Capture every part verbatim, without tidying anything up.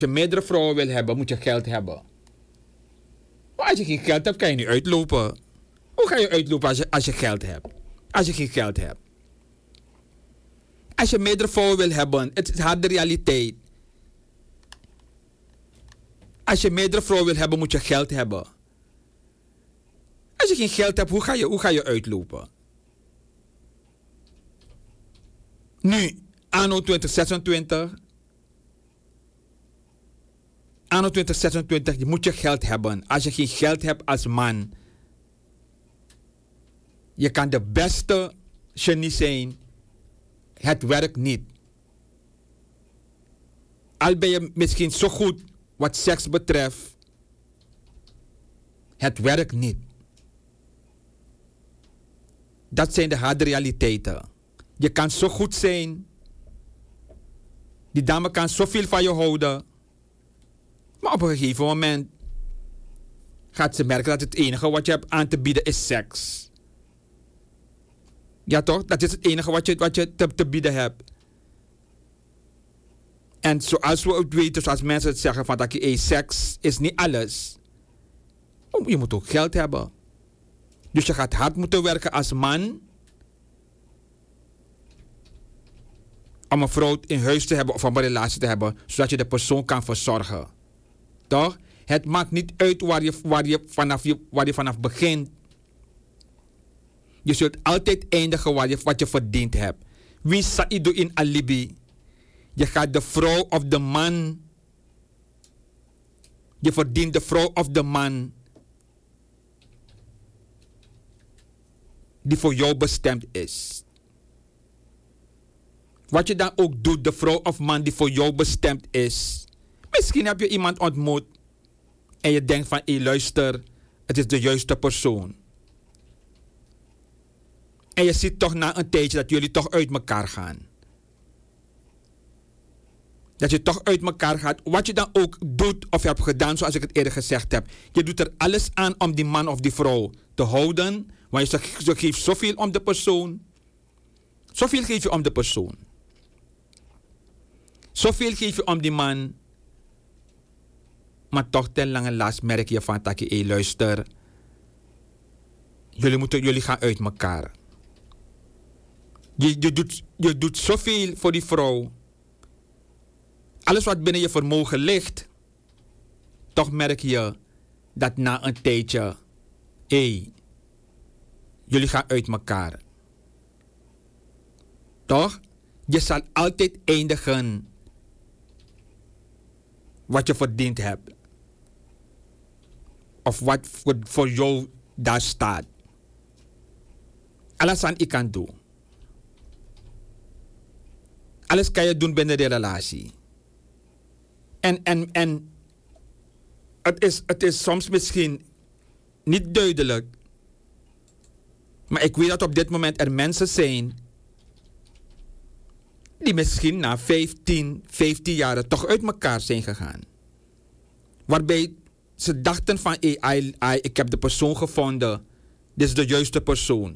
je meerdere vrouwen wil hebben, moet je geld hebben. Maar als je geen geld hebt, kan je niet uitlopen. Hoe ga je uitlopen als je, als je geld hebt? Als je geen geld hebt. Als je meerdere vrouwen wil hebben, het is harde realiteit. Als je meerdere vrouwen wil hebben, moet je geld hebben. Als je geen geld hebt, hoe ga je, hoe ga je uitlopen? Nu, anno twintig zesentwintig. Anno twintig zesentwintig, je moet je geld hebben. Als je geen geld hebt als man, je kan de beste genie zijn. Het werkt niet. Al ben je misschien zo goed wat seks betreft, het werkt niet. Dat zijn de harde realiteiten. Je kan zo goed zijn. Die dame kan zoveel van je houden. Maar op een gegeven moment gaat ze merken dat het enige wat je hebt aan te bieden is seks. Ja toch? Dat is het enige wat je, wat je te, te bieden hebt. En zoals we het weten, zoals mensen het zeggen, van dat je hey, seks is niet alles. Je moet ook geld hebben. Dus je gaat hard moeten werken als man om een vrouw in huis te hebben of om een relatie te hebben, zodat je de persoon kan verzorgen. Toch? Het maakt niet uit waar je, waar je, vanaf, waar je vanaf begint. Je zult altijd eindigen waar je, wat je verdiend hebt. Wie saidu in alibi? Je gaat de vrouw of de man. Je verdient de vrouw of de man die voor jou bestemd is. Wat je dan ook doet, de vrouw of man die voor jou bestemd is. Misschien heb je iemand ontmoet en je denkt van, hé hey, luister, het is de juiste persoon. En je ziet toch na een tijdje dat jullie toch uit elkaar gaan. Dat je toch uit elkaar gaat. Wat je dan ook doet of hebt gedaan, zoals ik het eerder gezegd heb. Je doet er alles aan om die man of die vrouw te houden. Want je, je geeft zoveel om de persoon. Zoveel geef je om de persoon. Zoveel geef je om die man. Maar toch ten lange last merk je van dat je, hé luister. Jullie, moeten, jullie gaan uit elkaar. Je, je, doet, je doet zoveel voor die vrouw. Alles wat binnen je vermogen ligt. Toch merk je dat na een tijdje. Hé, jullie gaan uit elkaar. Toch? Je zal altijd eindigen wat je verdiend hebt. Of wat voor, voor jou daar staat. Alles aan je kan doen. Alles kan je doen binnen de relatie. En, en, en het, is, het is soms misschien niet duidelijk. Maar ik weet dat op dit moment er mensen zijn die misschien na vijftien, vijftien jaar toch uit elkaar zijn gegaan. Waarbij ze dachten van, hey, I, I, ik heb de persoon gevonden. Dit is de juiste persoon.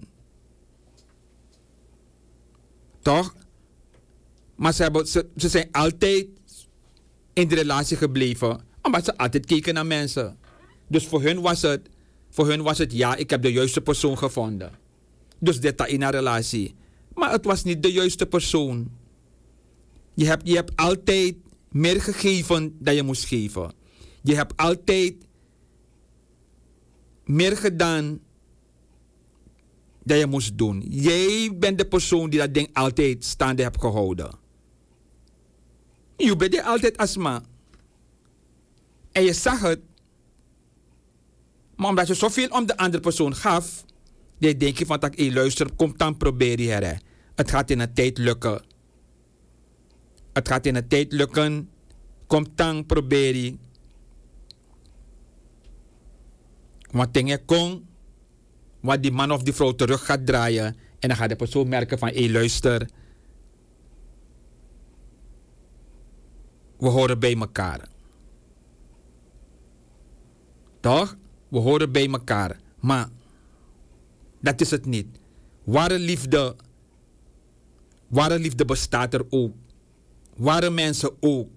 Toch? Maar ze, hebben, ze, ze zijn altijd in de relatie gebleven. Omdat ze altijd keken naar mensen. Dus voor hun was het, voor hun was het ja, ik heb de juiste persoon gevonden. Dus dit is in een relatie. Maar het was niet de juiste persoon. Je hebt, je hebt altijd meer gegeven dan je moest geven. Je hebt altijd meer gedaan dan je moest doen. Jij bent de persoon die dat ding altijd staande hebt gehouden. Je bent er altijd asma. En je zag het. Maar omdat je zoveel om de andere persoon gaf, dan denk je van, dat hey, luister, kom dan probeer je her. Het gaat in een tijd lukken. Het gaat in een tijd lukken. Kom dan probeer je. Want dingen kon, wat die man of die vrouw terug gaat draaien. En dan gaat de persoon merken van, hé hey, luister. We horen bij elkaar. Toch? We horen bij elkaar. Maar dat is het niet. Ware liefde, ware liefde bestaat er ook. Ware mensen ook.